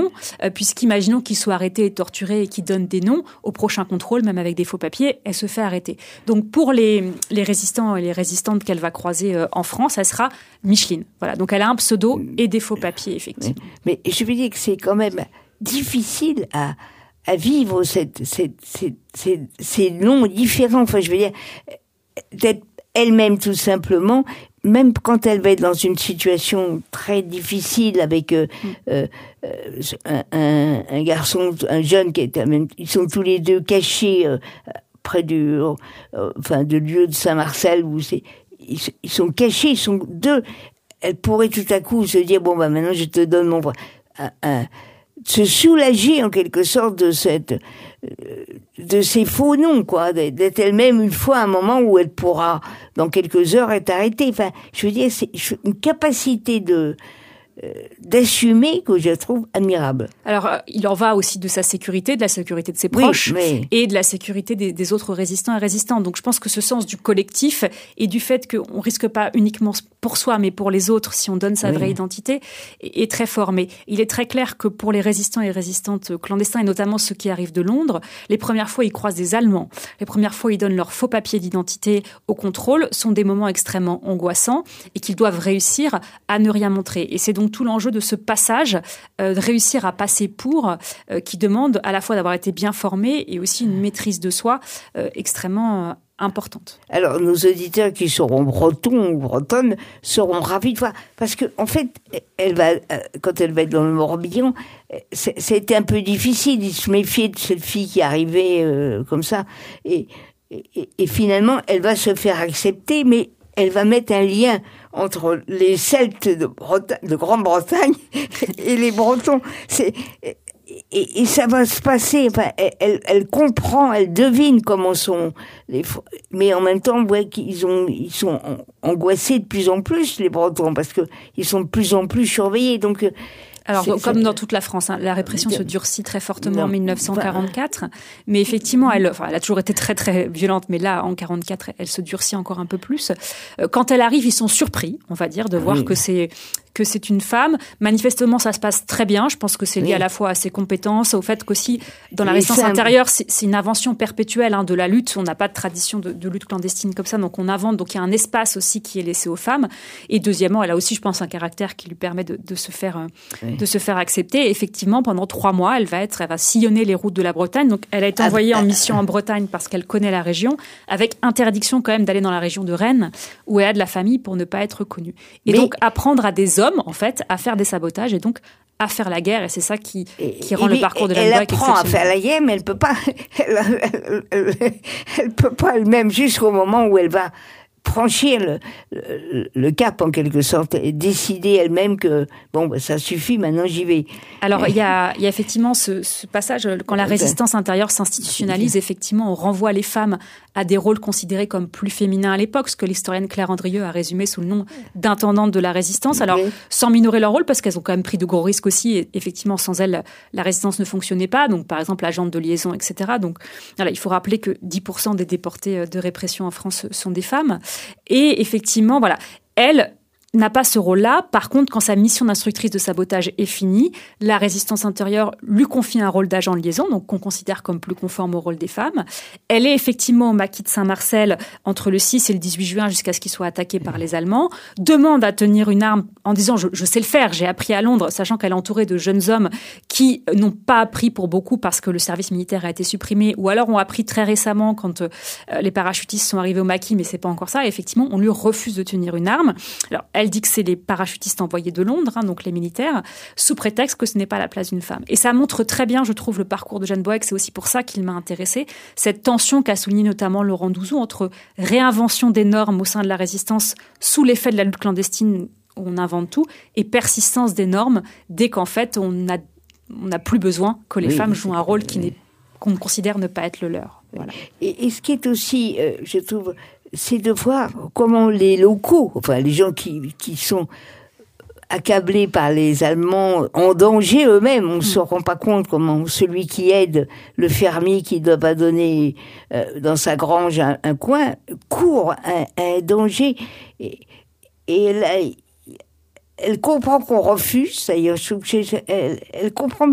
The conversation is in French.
non, puisqu'imaginons qu'il soit arrêté et torturé et qu'il donne des noms, au prochain contrôle, même avec des faux papiers, elle se fait arrêter. Donc pour les résistants et les résistantes qu'elle va croiser en France, elle sera Micheline. Voilà, donc elle a un pseudo et des faux papiers, effectivement. Mais je veux dire que c'est quand même difficile à vivre ces noms différents. Enfin, je veux dire, d'être elle-même tout simplement, même quand elle va être dans une situation très difficile avec un garçon, un jeune qui est même, ils sont tous les deux cachés près de lieu de Saint-Marcel où ils sont cachés, ils sont deux. Elle pourrait tout à coup se dire bon maintenant je te donne mon se soulager en quelque sorte de ces faux noms, quoi, d'être elle-même une fois à un moment où elle pourra dans quelques heures être arrêtée. Enfin, je veux dire, c'est une capacité d'assumer que je trouve admirable. Alors, il en va aussi de sa sécurité, de la sécurité de ses proches et de la sécurité des autres résistants et résistantes. Donc, je pense que ce sens du collectif et du fait qu'on risque pas uniquement pour soi, mais pour les autres, si on donne sa vraie identité, est très fort. Mais il est très clair que pour les résistants et résistantes clandestins, et notamment ceux qui arrivent de Londres, les premières fois, ils croisent des Allemands. Les premières fois, ils donnent leurs faux papiers d'identité au contrôle, sont des moments extrêmement angoissants et qu'ils doivent réussir à ne rien montrer. Et c'est donc tout l'enjeu de ce passage, de réussir à passer qui demande à la fois d'avoir été bien formé et aussi une maîtrise de soi extrêmement importante. Alors, nos auditeurs qui seront bretons ou bretonnes seront ravis de voir, parce que en fait, quand elle va être dans le Morbihan, c'était un peu difficile. Il se méfiait de cette fille qui arrivait comme ça, et finalement, elle va se faire accepter, mais elle va mettre un lien entre les Celtes de Grande-Bretagne et les Bretons. Et ça va se passer. Enfin, elle comprend, elle devine comment sont mais en même temps, ils sont angoissés de plus en plus, les Bretons, parce que ils sont de plus en plus surveillés. Donc, alors, comme dans toute la France, la répression se durcit très fortement en 1944. Mais effectivement, elle a toujours été très, très violente. Mais là, en 44, elle se durcit encore un peu plus. Quand elle arrive, ils sont surpris, on va dire, de voir que c'est une femme. Manifestement, ça se passe très bien. Je pense que c'est lié à la fois à ses compétences, au fait qu'aussi, dans la résistance intérieure, c'est une invention perpétuelle de la lutte. On n'a pas de tradition de lutte clandestine comme ça, donc on invente. Donc il y a un espace aussi qui est laissé aux femmes. Et deuxièmement, elle a aussi, je pense, un caractère qui lui permet de se faire accepter. Et effectivement, pendant 3 mois, elle va sillonner les routes de la Bretagne. Donc elle a été envoyée en mission en Bretagne parce qu'elle connaît la région, avec interdiction quand même d'aller dans la région de Rennes, où elle a de la famille pour ne pas être connue. Et donc apprendre à des hommes, en fait, à faire des sabotages et donc à faire la guerre. Et c'est ça qui rend le parcours de Jeanne Boix exceptionnel. Elle apprend à faire la guerre, mais elle peut pas, elle peut pas elle-même jusqu'au moment où elle va franchir le cap en quelque sorte et décider elle-même que ça suffit, maintenant j'y vais. Alors il y a effectivement ce passage quand la résistance intérieure s'institutionnalise, effectivement on renvoie les femmes à des rôles considérés comme plus féminins à l'époque, ce que l'historienne Claire Andrieux a résumé sous le nom d'intendante de la résistance. Alors sans minorer leur rôle, parce qu'elles ont quand même pris de gros risques aussi, et effectivement sans elles la résistance ne fonctionnait pas, donc par exemple agente de liaison, etc. Donc voilà, il faut rappeler que 10% des déportés de répression en France sont des femmes. Et effectivement, voilà, elle n'a pas ce rôle-là. Par contre, quand sa mission d'instructrice de sabotage est finie, la résistance intérieure lui confie un rôle d'agent de liaison, donc qu'on considère comme plus conforme au rôle des femmes. Elle est effectivement au maquis de Saint-Marcel entre le 6 et le 18 juin jusqu'à ce qu'il soit attaqué par les Allemands, demande à tenir une arme en disant « je sais le faire, j'ai appris à Londres », sachant qu'elle est entourée de jeunes hommes qui n'ont pas appris pour beaucoup parce que le service militaire a été supprimé, ou alors ont appris très récemment quand les parachutistes sont arrivés au maquis, mais c'est pas encore ça. Et effectivement, on lui refuse de tenir une arme. Alors, elle dit que c'est les parachutistes envoyés de Londres, donc les militaires, sous prétexte que ce n'est pas la place d'une femme. Et ça montre très bien, je trouve, le parcours de Jeanne Boix. C'est aussi pour ça qu'il m'a intéressée. Cette tension qu'a souligné notamment Laurent Douzou entre réinvention des normes au sein de la résistance sous l'effet de la lutte clandestine, où on invente tout, et persistance des normes dès qu'en fait on n'a plus besoin que les femmes jouent un rôle qu'on considère ne pas être le leur. Voilà. Et ce qui est aussi, je trouve, c'est de voir comment les locaux, enfin les gens qui sont accablés par les Allemands, en danger eux-mêmes, on ne se rend pas compte comment celui qui aide le fermier qui doit pas donner dans sa grange un coin, court un danger. Et elle comprend qu'on refuse, d'ailleurs, elle comprend